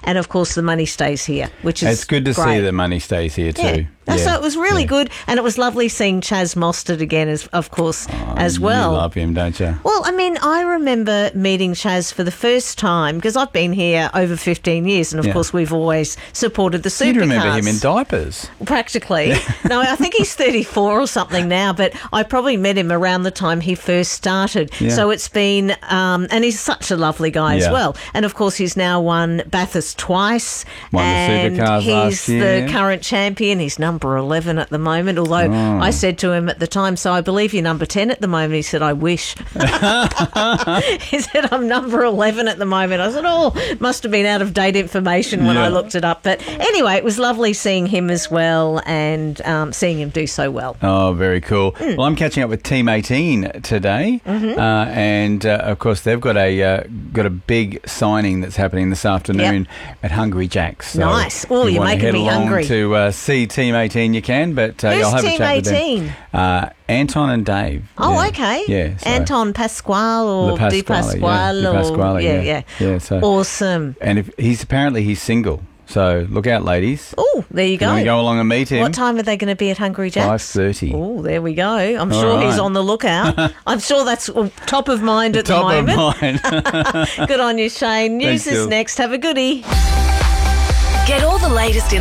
And, of course, the money stays here, which is It's good to great. see that money stays here too. Yeah. So it was really good, and it was lovely seeing Chas Mostert again, as well. You love him, don't you? Well, I mean, I remember meeting Chas for the first time because I've been here over 15 years, and of course we've always supported the supercars. You'd remember him in diapers. Practically. No, I think he's 34 or something now, but I probably met him around the time he first started. Yeah. So it's been, and he's such a lovely guy as well. And of course, he's now won Bathurst twice. Won the and supercars he's last year. the current champion. He's number 11 at the moment, although I said to him at the time, so I believe you're number 10 at the moment. He said, I wish. He said, I'm number 11 at the moment. I said, it must have been out of date information when I looked it up. But anyway, it was lovely seeing him as well and seeing him do so well. Oh, very cool. Well, I'm catching up with Team 18 today, and of course they've got a big signing that's happening this afternoon at Hungry Jack's. So nice. Oh, you're making me hungry. To see Team 18, you can, but you'll have Who's a chat Team with them. Anton and Dave. Oh, okay. Yeah. So Anton Pasquale or Di Pasquale. Di Pasquale, yeah. So, awesome. And he's single. So look out, ladies. Oh, there you go. You want to go along and meet him? What time are they going to be at Hungry Jack's? 5:30. Oh, there we go. I'm sure he's on the lookout. I'm sure that's top of mind at the moment. Top of mind. Good on you, Shane. News Thanks, is Jill. next. Have a goodie. Get all the latest in